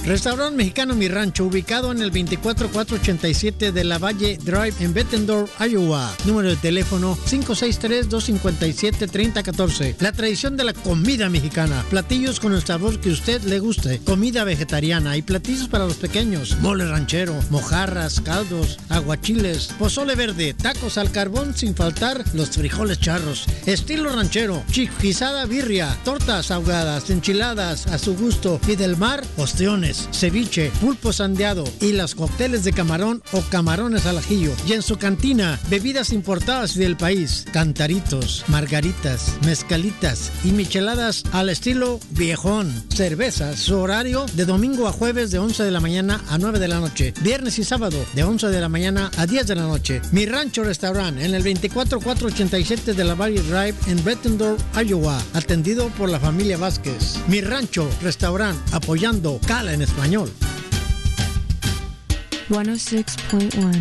Restaurante Mexicano Mi Rancho, ubicado en el 24487 de la Valle Drive en Bettendorf, Iowa. Número de teléfono 563-257-3014. La tradición de la comida mexicana. Platillos con el sabor que usted le guste. Comida vegetariana y platillos para los pequeños. Mole ranchero, mojarras, caldos, aguachiles, pozole verde, tacos al carbón, sin faltar los frijoles charros. Estilo ranchero, guisada birria, tortas ahogadas, enchiladas a su gusto y del mar, ostiones, ceviche, pulpo sandeado y las cócteles de camarón o camarones al ajillo. Y en su cantina, bebidas importadas del país, cantaritos, margaritas, mezcalitas y micheladas al estilo viejón. Cervezas, su horario de domingo a jueves de 11 de la mañana a 9 de la noche. Viernes y sábado de 11 de la mañana a 10 de la noche. Mi Rancho Restaurant en el 24487 de la Valley Drive en Bettendorf, Iowa. Atendido por la familia Vázquez. Mi Rancho Restaurant, apoyando Cala en español. 106.1